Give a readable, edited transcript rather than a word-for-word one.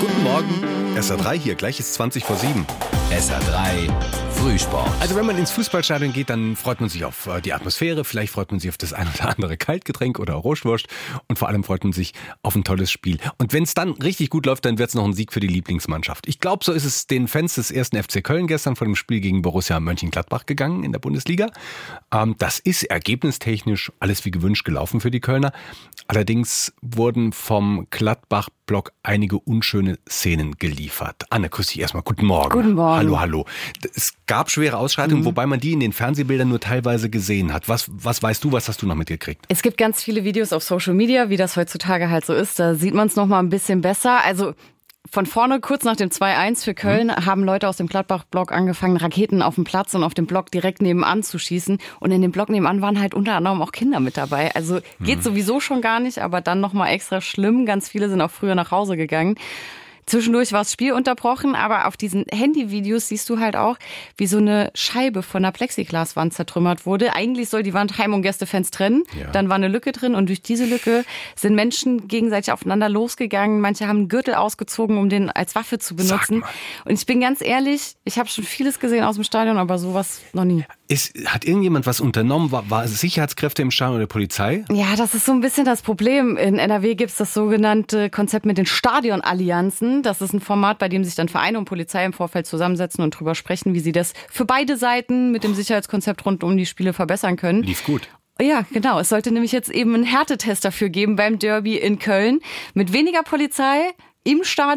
Guten Morgen, SR3 hier, gleich ist 20 vor 7. SR3 Frühsport. Also wenn man ins Fußballstadion geht, dann freut man sich auf die Atmosphäre, vielleicht freut man sich auf das ein oder andere Kaltgetränk oder Rauschwurst und vor allem freut man sich auf ein tolles Spiel. Und wenn es dann richtig gut läuft, dann wird es noch ein Sieg für die Lieblingsmannschaft. Ich glaube, so ist es den Fans des 1. FC Köln gestern vor dem Spiel gegen Borussia Mönchengladbach gegangen in der Bundesliga. Das ist ergebnistechnisch alles wie gewünscht gelaufen für die Kölner. Allerdings wurden vom Gladbach-Block einige unschöne Szenen geliefert. Anne, grüß dich erstmal. Guten Morgen. Guten Morgen. Hallo, hallo. Es gab schwere Ausschreitungen, wobei man die in den Fernsehbildern nur teilweise gesehen hat. Was weißt du, was hast du noch mitgekriegt? Es gibt ganz viele Videos auf Social Media, wie das heutzutage halt so ist. Da sieht man es noch mal ein bisschen besser. Also von vorne, kurz nach dem 2-1 für Köln, haben Leute aus dem Gladbach-Block angefangen, Raketen auf dem Platz und auf dem Block direkt nebenan zu schießen. Und in dem Block nebenan waren halt unter anderem auch Kinder mit dabei. Also geht sowieso schon gar nicht, aber dann noch mal extra schlimm. Ganz viele sind auch früher nach Hause gegangen. Zwischendurch war das Spiel unterbrochen, aber auf diesen Handyvideos siehst du halt auch, wie so eine Scheibe von einer Plexiglaswand zertrümmert wurde. Eigentlich soll die Wand Heim- und Gästefans trennen. Ja. Dann war eine Lücke drin und durch diese Lücke sind Menschen gegenseitig aufeinander losgegangen. Manche haben einen Gürtel ausgezogen, um den als Waffe zu benutzen. Und ich bin ganz ehrlich, ich habe schon vieles gesehen aus dem Stadion, aber sowas noch nie. Hat irgendjemand was unternommen? War Sicherheitskräfte im Stadion oder Polizei? Ja, das ist so ein bisschen das Problem. In NRW gibt es das sogenannte Konzept mit den Stadionallianzen. Das ist ein Format, bei dem sich dann Vereine und Polizei im Vorfeld zusammensetzen und drüber sprechen, wie sie das für beide Seiten mit dem Sicherheitskonzept rund um die Spiele verbessern können. Lief gut. Ja, genau. Es sollte nämlich jetzt eben einen Härtetest dafür geben beim Derby in Köln. Mit weniger Polizei im Stadion.